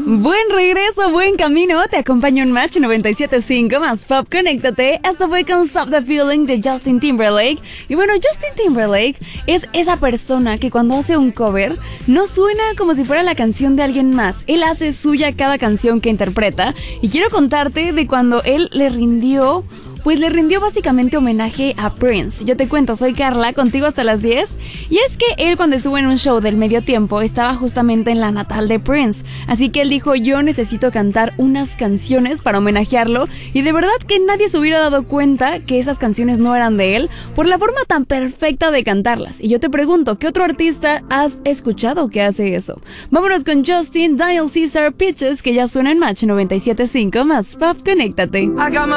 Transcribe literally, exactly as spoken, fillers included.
Buen regreso, buen camino. Te acompaño en Match noventa y siete punto cinco más Pop. Conéctate. Esto fue con Stop the Feeling de Justin Timberlake. Y bueno, Justin Timberlake es esa persona que cuando hace un cover no suena como si fuera la canción de alguien más. Él hace suya cada canción que interpreta. Y quiero contarte de cuando él le rindió... Pues le rindió básicamente homenaje a Prince. Yo te cuento, soy Carla, contigo hasta las diez. Y es que él cuando estuvo en un show del medio tiempo estaba justamente en la natal de Prince. Así que él dijo, yo necesito cantar unas canciones para homenajearlo. Y de verdad que nadie se hubiera dado cuenta que esas canciones no eran de él por la forma tan perfecta de cantarlas. Y yo te pregunto, ¿qué otro artista has escuchado que hace eso? Vámonos con Justin, Daniel Caesar, Peaches, que ya suena en Match noventa y siete punto cinco más Pop. Conéctate.